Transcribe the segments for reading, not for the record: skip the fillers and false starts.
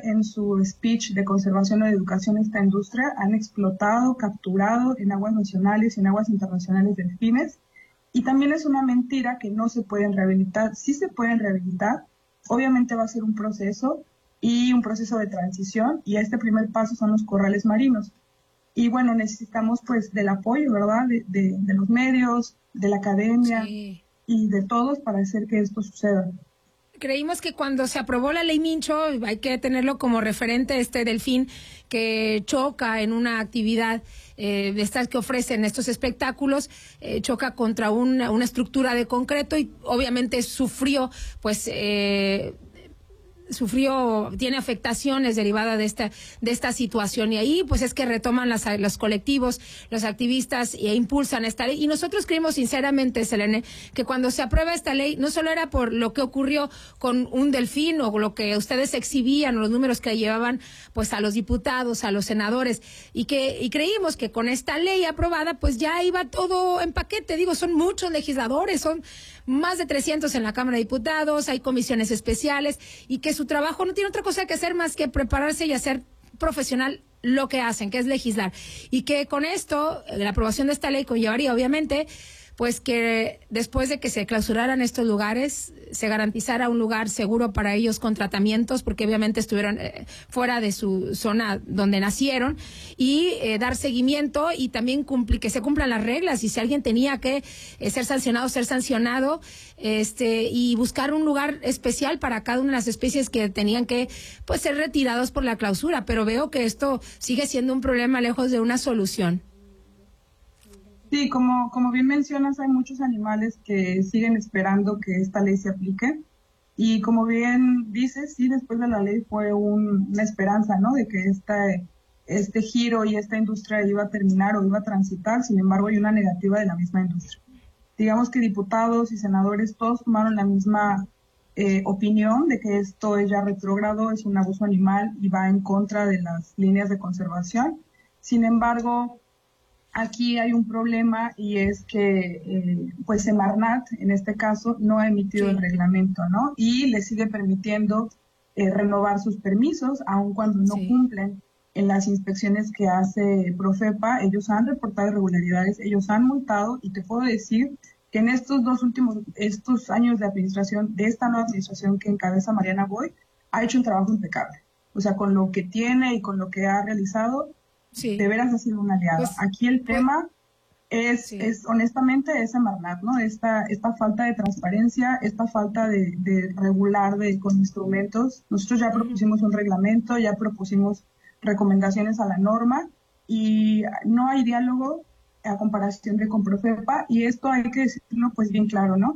en su speech de conservación o de educación esta industria, han explotado, capturado en aguas nacionales y en aguas internacionales delfines. Y también es una mentira que no se pueden rehabilitar. Sí se pueden rehabilitar, obviamente va a ser un proceso y un proceso de transición, y este primer paso son los corrales marinos. Y bueno, necesitamos pues del apoyo, ¿verdad?, de los medios, de la academia, sí, y de todos para hacer que esto suceda. Creímos que cuando se aprobó la ley Mincho, hay que tenerlo como referente, este delfín que choca en una actividad de estas que ofrecen estos espectáculos, choca contra una estructura de concreto y obviamente sufrió, tiene afectaciones derivadas de esta situación, y ahí pues es que retoman los colectivos, los activistas, e impulsan esta ley. Y nosotros creemos sinceramente, Selene, que cuando se aprueba esta ley no solo era por lo que ocurrió con un delfín o lo que ustedes exhibían, los números que llevaban pues a los diputados, a los senadores, y creímos que con esta ley aprobada pues ya iba todo en paquete. Digo, son muchos legisladores, son más de 300 en la Cámara de Diputados, hay comisiones especiales, y que su trabajo no tiene otra cosa que hacer más que prepararse y hacer profesional lo que hacen, que es legislar. Y que con esto, la aprobación de esta ley conllevaría, obviamente, pues que después de que se clausuraran estos lugares, se garantizara un lugar seguro para ellos con tratamientos, porque obviamente estuvieron fuera de su zona donde nacieron, y dar seguimiento y también que se cumplan las reglas, y si alguien tenía que ser sancionado, y buscar un lugar especial para cada una de las especies que tenían que pues ser retirados por la clausura. Pero veo que esto sigue siendo un problema lejos de una solución. Sí, como bien mencionas, hay muchos animales que siguen esperando que esta ley se aplique, y como bien dices, sí, después de la ley fue una esperanza, ¿no?, de que este giro y esta industria iba a terminar o iba a transitar. Sin embargo, hay una negativa de la misma industria. Digamos que diputados y senadores todos tomaron la misma opinión de que esto es ya retrógrado, es un abuso animal y va en contra de las líneas de conservación. Sin embargo, aquí hay un problema, y es que pues Semarnat, en este caso, no ha emitido el reglamento, ¿no? Y le sigue permitiendo renovar sus permisos, aun cuando no cumplen en las inspecciones que hace Profepa. Ellos han reportado irregularidades, ellos han multado, y te puedo decir que en estos años de administración, de esta nueva administración que encabeza Mariana Boy, ha hecho un trabajo impecable. O sea, con lo que tiene y con lo que ha realizado, sí, de veras ha sido un aliado. Pues, aquí el tema es honestamente es Semarnat, ¿no? Esta falta de transparencia, esta falta de regular con instrumentos. Nosotros ya propusimos un reglamento, ya propusimos recomendaciones a la norma, y no hay diálogo a comparación de con Profepa, y esto hay que decirlo pues bien claro, ¿no?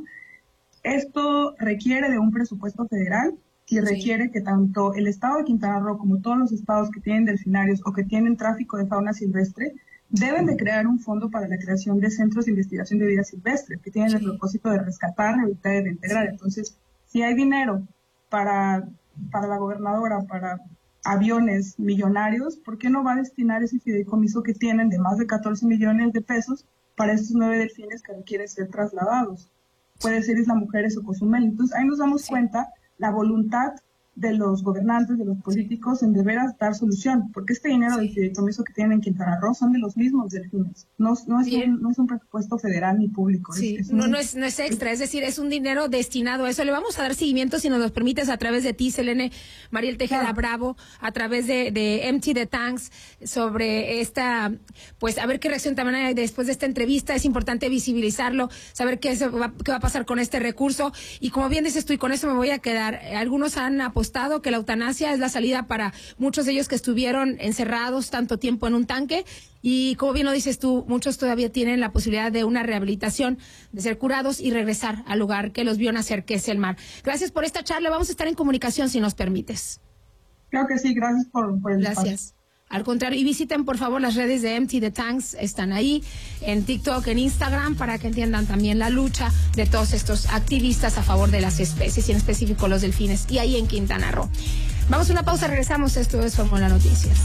Esto requiere de un presupuesto federal, y requiere que tanto el estado de Quintana Roo como todos los estados que tienen delfinarios o que tienen tráfico de fauna silvestre deben de crear un fondo para la creación de centros de investigación de vida silvestre que tienen el propósito de rescatar, rehabilitar y reintegrar. Entonces, si hay dinero para la gobernadora, para aviones millonarios, ¿por qué no va a destinar ese fideicomiso que tienen de más de 14 millones de pesos para estos 9 delfines que requieren ser trasladados? Puede ser Isla Mujeres o Cozumel. Entonces, ahí nos damos cuenta la voluntad de los gobernantes, de los políticos, en de veras dar solución, porque este dinero del fideicomiso que tienen en Quintana Roo son de los mismos delfines, no es un presupuesto federal ni público. Sí, no es extra, es decir, es un dinero destinado a eso. Le vamos a dar seguimiento, si nos lo permites, a través de ti, Selene Mariel Tejeda Bravo, a través de Empty the Tanks, sobre esta, pues a ver qué reacción también hay después de esta entrevista. Es importante visibilizarlo, saber qué va a pasar con este recurso, y como bien dices tú, y con eso me voy a quedar, algunos han apostado que la eutanasia es la salida para muchos de ellos que estuvieron encerrados tanto tiempo en un tanque, y como bien lo dices tú, muchos todavía tienen la posibilidad de una rehabilitación, de ser curados y regresar al lugar que los vio nacer, que es el mar. Gracias por esta charla, vamos a estar en comunicación si nos permites. Creo que sí, gracias por el espacio. Espacio. Al contrario, y visiten por favor las redes de Empty the Tanks, están ahí en TikTok, en Instagram, para que entiendan también la lucha de todos estos activistas a favor de las especies, y en específico los delfines, y ahí en Quintana Roo. Vamos a una pausa, regresamos, esto es Fórmula Noticias.